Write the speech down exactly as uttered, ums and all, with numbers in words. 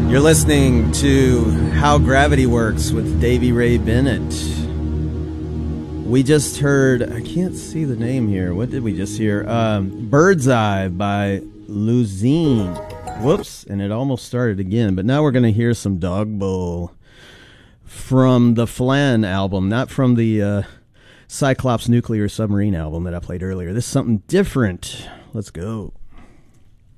You're listening to How Gravity Works with Davy Ray Bennett. We just heard, I can't see the name here. What did we just hear? Um, Bird's Eye by Luzine. Whoops, and it almost started again. But now we're going to hear some Dog Bowl from the Flan album, not from the uh, Cyclops Nuclear Submarine album that I played earlier. This is something different. Let's go.